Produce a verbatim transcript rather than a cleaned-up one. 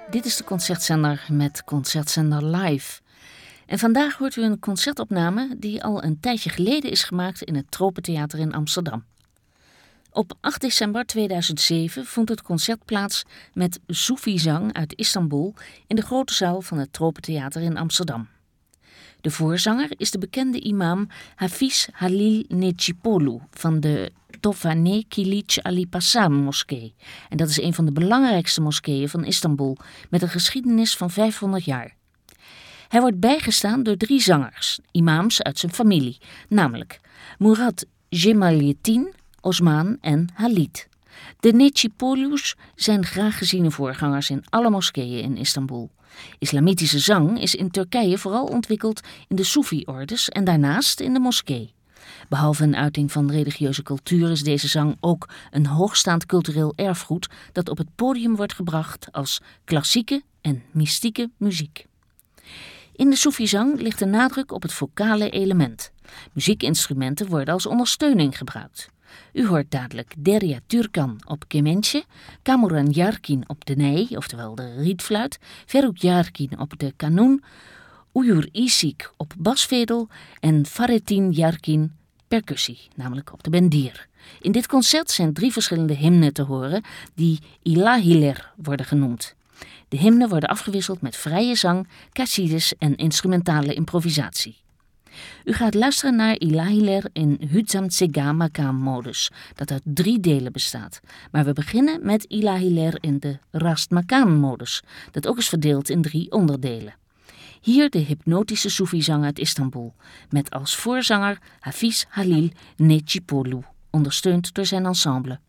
Dit is de Concertzender met Concertzender Live. En vandaag hoort u een concertopname die al een tijdje geleden is gemaakt in het Tropentheater in Amsterdam. Op acht december tweeduizend zeven vond het concert plaats met Soefizang uit Istanbul in de grote zaal van het Tropentheater in Amsterdam. De voorzanger is de bekende imam Hafiz Halil Necipolu van de Tofane Kiliç Ali Paşa moskee. En dat is een van de belangrijkste moskeeën van Istanbul met een geschiedenis van vijfhonderd jaar. Hij wordt bijgestaan door drie zangers, imams uit zijn familie, namelijk Murat Cemalettin, Osman en Halit. De Necipolu's zijn graag geziene voorgangers in alle moskeeën in Istanbul. Islamitische zang is in Turkije vooral ontwikkeld in de Soefi-ordes en daarnaast in de moskee. Behalve een uiting van religieuze cultuur is deze zang ook een hoogstaand cultureel erfgoed dat op het podium wordt gebracht als klassieke en mystieke muziek. In de Soefizang ligt de nadruk op het vocale element. Muziekinstrumenten worden als ondersteuning gebruikt. U hoort dadelijk Derya Türkan op kemençe, Kamuran Yarkin op de ney, oftewel de rietfluit, Ferruh Yarkin op de kanoen, Uyur Isik op basvedel en Fahrettin Yarkin percussie, namelijk op de bendir. In dit concert zijn drie verschillende hymnen te horen die ilahiler worden genoemd. De hymnen worden afgewisseld met vrije zang, kasides en instrumentale improvisatie. U gaat luisteren naar ilahiler in Hüzzam Tsega Makam modus, dat uit drie delen bestaat. Maar we beginnen met ilahiler in de Rast Makam modus, dat ook is verdeeld in drie onderdelen. Hier de hypnotische Soefizang uit Istanbul, met als voorzanger Hafiz Halil Necipolu, ondersteund door zijn ensemble.